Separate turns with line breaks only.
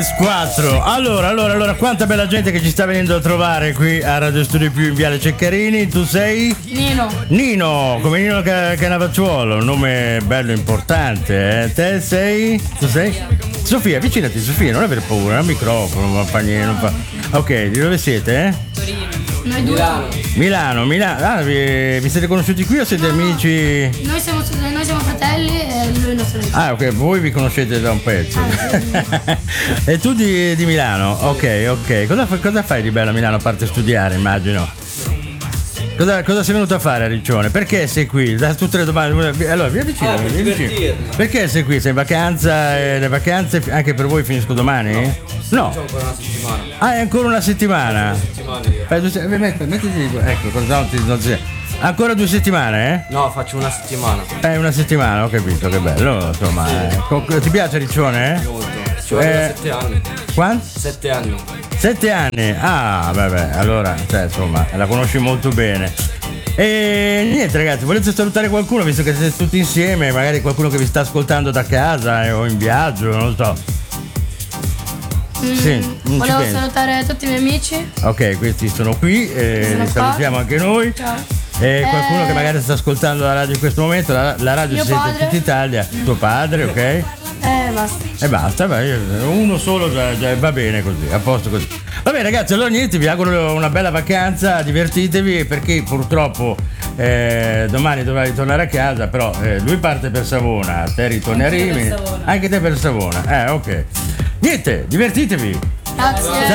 PS4. Allora, quanta bella gente che ci sta venendo a trovare qui a Radio Studio Più in Viale Ceccarini. Tu sei? Nino, come Nino Cannavacciuolo, un nome bello importante, eh? Te sei? Tu sei? Sofia, avvicinati Sofia, non aver paura, al microfono, non fa niente, non fa. Ok, di dove siete? Milano. Ah, vi siete conosciuti qui o siete amici?
Noi siamo fratelli e lui nostro amico.
Ah, ok, voi vi conoscete da un pezzo. E tu di Milano? Ok. Cosa fai di bello a Milano a parte studiare, immagino? Cosa sei venuto a fare a Riccione? Perché sei qui? Da tutte le domande. Allora, via vicino. Perché sei qui? Sei in vacanza? Le vacanze anche per voi finiscono domani? No.
C'ho ancora una settimana.
Ah, è ancora una settimana?
Mettiti.
Ecco, non si. Ancora 2 settimane, eh?
No, faccio una settimana.
Una settimana, ho capito, che bello, insomma. Ti piace Riccione, eh?
Molto. Ci vogliono 7 anni.
Quanti?
7 anni.
7 anni? Ah, vabbè, allora, insomma, la conosci molto bene. E niente ragazzi, volete salutare qualcuno visto che siete tutti insieme, magari qualcuno che vi sta ascoltando da casa o in viaggio, non lo so. Sì,
volevo salutare tutti i miei amici.
Ok, questi sono qui, li salutiamo anche noi.
Ciao.
E qualcuno che magari sta ascoltando la radio in questo momento, la radio si sente in tutta Italia. Tuo padre, ok?
Basta.
E basta, uno solo già va bene così, a posto così. Va bene ragazzi, allora niente, vi auguro una bella vacanza, divertitevi perché purtroppo domani dovrai tornare a casa, però lui parte per Savona, te ritorni a Rimini, anche te per Savona, ok. Niente, divertitevi.
Grazie.